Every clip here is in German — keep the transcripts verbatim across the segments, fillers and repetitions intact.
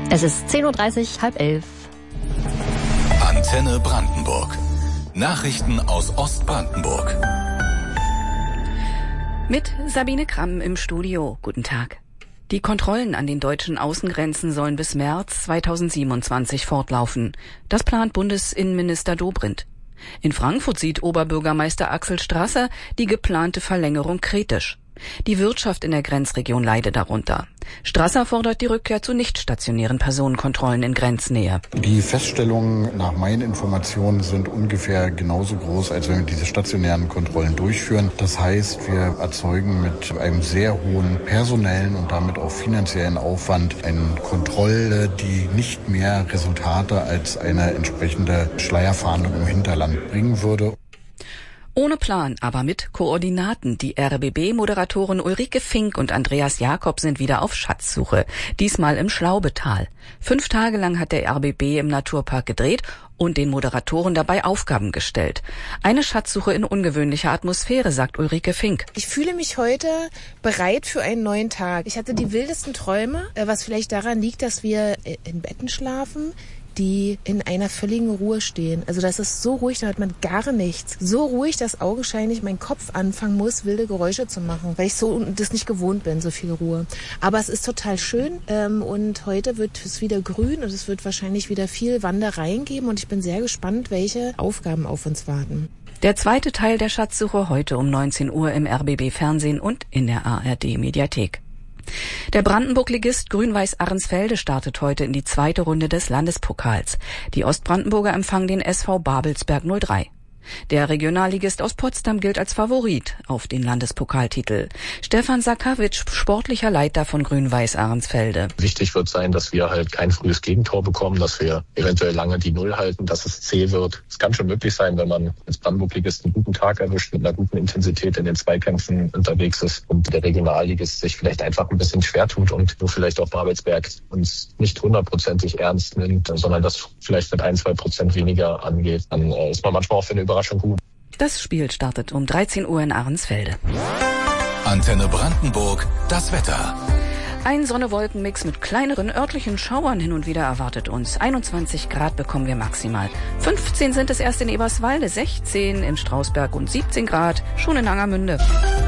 Es ist zehn Uhr dreißig, halb elf. Antenne Brandenburg. Nachrichten aus Ostbrandenburg. Mit Sabine Kramm im Studio. Guten Tag. Die Kontrollen an den deutschen Außengrenzen sollen bis März zweitausendsiebenundzwanzig fortlaufen. Das plant Bundesinnenminister Dobrindt. In Frankfurt sieht Oberbürgermeister Axel Strasser die geplante Verlängerung kritisch. Die Wirtschaft in der Grenzregion leide darunter. Strasser fordert die Rückkehr zu nicht stationären Personenkontrollen in Grenznähe. Die Feststellungen nach meinen Informationen sind ungefähr genauso groß, als wenn wir diese stationären Kontrollen durchführen. Das heißt, wir erzeugen mit einem sehr hohen personellen und damit auch finanziellen Aufwand eine Kontrolle, die nicht mehr Resultate als eine entsprechende Schleierfahndung im Hinterland bringen würde. Ohne Plan, aber mit Koordinaten. Die R B B-Moderatoren Ulrike Fink und Andreas Jakob sind wieder auf Schatzsuche. Diesmal im Schlaubetal. Fünf Tage lang hat der R B B im Naturpark gedreht und den Moderatoren dabei Aufgaben gestellt. Eine Schatzsuche in ungewöhnlicher Atmosphäre, sagt Ulrike Fink. Ich fühle mich heute bereit für einen neuen Tag. Ich hatte die wildesten Träume, was vielleicht daran liegt, dass wir in Betten schlafen, die in einer völligen Ruhe stehen. Also das ist so ruhig, da hört man gar nichts. So ruhig, dass augenscheinlich mein Kopf anfangen muss, wilde Geräusche zu machen, weil ich so das nicht gewohnt bin, so viel Ruhe. Aber es ist total schön ähm, und heute wird es wieder grün und es wird wahrscheinlich wieder viel Wandereien geben und ich bin sehr gespannt, welche Aufgaben auf uns warten. Der zweite Teil der Schatzsuche heute um neunzehn Uhr im R B B Fernsehen und in der A R D Mediathek. Der Brandenburg-Ligist Grün-Weiß Ahrensfelde startet heute in die zweite Runde des Landespokals. Die Ostbrandenburger empfangen den S V Babelsberg null drei. Der Regionalligist aus Potsdam gilt als Favorit auf den Landespokaltitel. Stefan Sakawitsch, sportlicher Leiter von Grün-Weiß Ahrensfelde. Wichtig wird sein, dass wir halt kein frühes Gegentor bekommen, dass wir eventuell lange die Null halten, dass es zäh wird. Es kann schon möglich sein, wenn man als Brandenburg-Ligist einen guten Tag erwischt, mit einer guten Intensität in den Zweikämpfen unterwegs ist und der Regionalligist sich vielleicht einfach ein bisschen schwer tut und nur vielleicht auch Babelsberg uns nicht hundertprozentig ernst nimmt, sondern das vielleicht mit ein, zwei Prozent weniger angeht. Dann ist man manchmal auch für eine Überraschung gut. Das Spiel startet um dreizehn Uhr in Ahrensfelde. Antenne Brandenburg, das Wetter. Ein Sonne-Wolken-Mix mit kleineren örtlichen Schauern hin und wieder erwartet uns. einundzwanzig Grad bekommen wir maximal. fünfzehn sind es erst in Eberswalde, sechzehn in Strausberg und siebzehn Grad schon in Angermünde.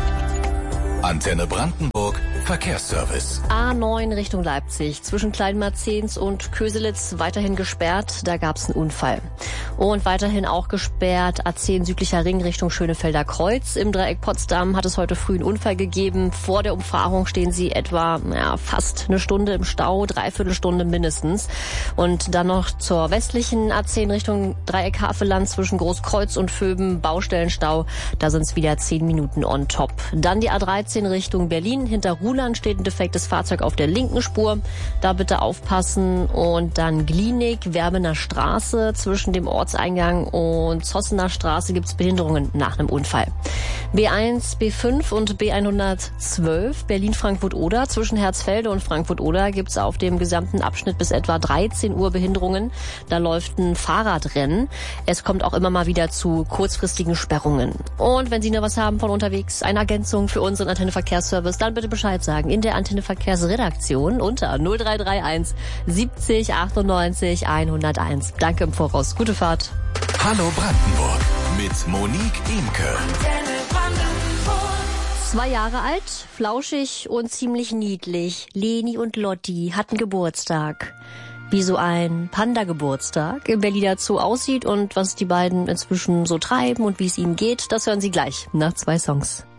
Antenne Brandenburg, Verkehrsservice. A neun Richtung Leipzig, zwischen Kleinmarzens und Köselitz weiterhin gesperrt, da gab's einen Unfall. Und weiterhin auch gesperrt, A zehn südlicher Ring Richtung Schönefelder Kreuz. Im Dreieck Potsdam hat es heute früh einen Unfall gegeben. Vor der Umfahrung stehen sie etwa ja, fast eine Stunde im Stau, dreiviertel Stunde mindestens. Und dann noch zur westlichen A zehn Richtung Dreieck Havelland zwischen Großkreuz und Vöben, Baustellenstau. Da sind's wieder zehn Minuten on top. Dann die A dreizehn Richtung Berlin. Hinter Ruhland steht ein defektes Fahrzeug auf der linken Spur. Da bitte aufpassen. Und dann Glienig, Werbener Straße. Zwischen dem Ortseingang und Zossener Straße gibt's Behinderungen nach einem Unfall. B eins, B fünf und B hundertzwölf Berlin-Frankfurt-Oder. Zwischen Herzfelde und Frankfurt-Oder gibt's auf dem gesamten Abschnitt bis etwa dreizehn Uhr Behinderungen. Da läuft ein Fahrradrennen. Es kommt auch immer mal wieder zu kurzfristigen Sperrungen. Und wenn Sie noch was haben von unterwegs, eine Ergänzung für unseren Antenne Verkehrsservice, dann bitte Bescheid sagen in der Antenne Verkehrsredaktion unter null drei drei eins siebzig achtundneunzig hunderteins. Danke im Voraus. Gute Fahrt. Hallo Brandenburg mit Monique Imke. Zwei Jahre alt, flauschig und ziemlich niedlich. Leni und Lotti hatten Geburtstag. Wie so ein Panda-Geburtstag im Berliner Zoo aussieht und was die beiden inzwischen so treiben und wie es ihnen geht, das hören Sie gleich nach zwei Songs.